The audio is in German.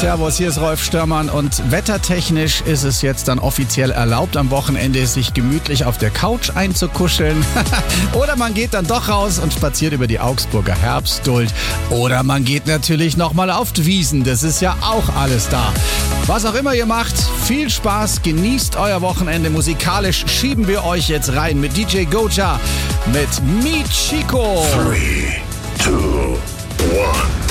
Servus, hier ist Rolf Störmann und wettertechnisch ist es jetzt dann offiziell erlaubt, am Wochenende sich gemütlich auf der Couch einzukuscheln. Oder man geht dann doch raus und spaziert über die Augsburger Herbstduld. Oder man geht natürlich nochmal auf die Wiesn, das ist ja auch alles da. Was auch immer ihr macht, viel Spaß, genießt euer Wochenende. Musikalisch schieben wir euch jetzt rein mit DJ Goja, mit Mi Chico. 3, 2, 1